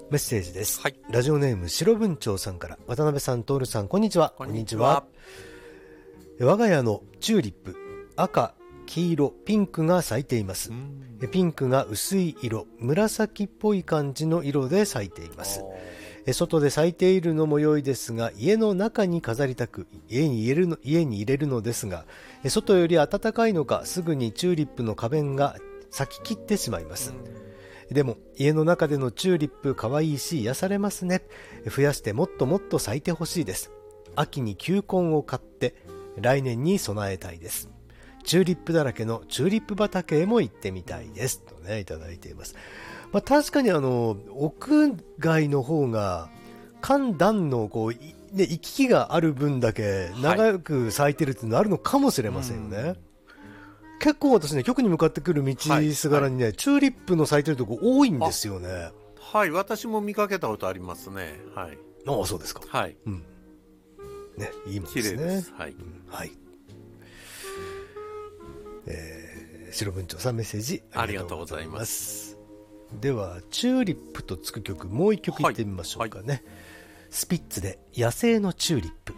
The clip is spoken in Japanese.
メッセージです、 はい、 ラジオネーム白文鳥さんから。渡辺さん、徹さん、こんにちは。 こんにちは。 我が家のチューリップ、赤、黄色、ピンクが咲いています。ピンクが薄い色、紫っぽい感じの色で咲いています。外で咲いているのも良いですが、家の中に飾りたく家に入れるのですが、外より暖かいのかすぐにチューリップの花弁が咲き切ってしまいます。でも家の中でのチューリップ可愛いし癒されますね。増やしてもっともっと咲いてほしいです。秋に球根を買って来年に備えたいです。チューリップだらけのチューリップ畑へも行ってみたいですとね、いただいています。確かに屋外の方が寒暖のこう、ね、行き来がある分だけ長く咲いてるっていうのあるのかもしれませんよね。結構私ね、局に向かってくる道すがらにね、チューリップの咲いてるとこ多いんですよね。 はい、私も見かけたことありますね。はい。 ああ、そうですか。 はい。 ね、いいもんですね。 綺麗です。はい。 はい。白文鳥さん、メッセージありがとうございます。では、チューリップとつく曲、もう一曲いってみましょうかね。スピッツで野生のチューリップ。